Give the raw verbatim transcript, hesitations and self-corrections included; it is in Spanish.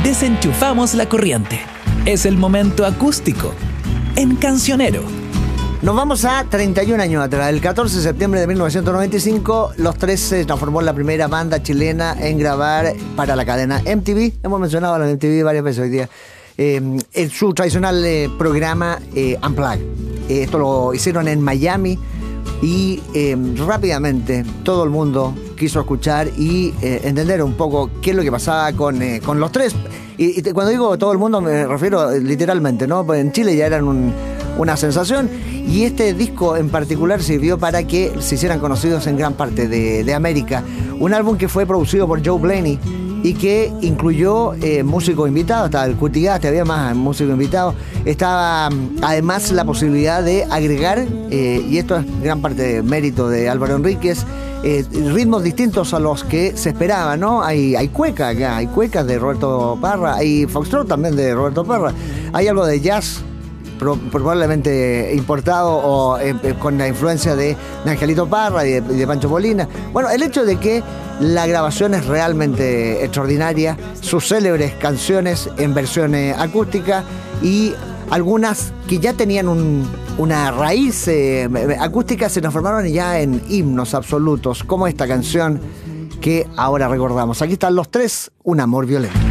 desenchufamos la corriente. Es el momento acústico en Cancionero. Nos vamos a treinta y un años atrás. El catorce de septiembre de mil novecientos noventa y cinco, Los Tres se transformó en la primera banda chilena en grabar para la cadena M T V. Hemos mencionado a la M T V varias veces hoy día. Eh, en su tradicional eh, programa eh, Unplugged. Eh, esto lo hicieron en Miami y eh, rápidamente todo el mundo quiso escuchar y eh, entender un poco qué es lo que pasaba con, eh, con Los Tres. Y, y cuando digo todo el mundo me refiero literalmente, ¿no? Pues en Chile ya eran un, una sensación y este disco en particular sirvió para que se hicieran conocidos en gran parte de, de América. Un álbum que fue producido por Joe Blaney y que incluyó eh, músicos invitados. Estaba el Curtigaste, había más músicos invitados. Estaba además la posibilidad de agregar, eh, y esto es gran parte de mérito de Álvaro Enríquez, eh, ritmos distintos a los que se esperaba, ¿no? Hay, hay cueca acá, hay cuecas de Roberto Parra, hay foxtrot también de Roberto Parra, hay algo de jazz Pro, probablemente importado o eh, con la influencia de, de Angelito Parra y de, de Pancho Molina. Bueno, el hecho de que la grabación es realmente extraordinaria, sus célebres canciones en versiones acústicas y algunas que ya tenían un, una raíz eh, acústica se transformaron ya en himnos absolutos, como esta canción que ahora recordamos. Aquí están Los Tres, Un amor violento.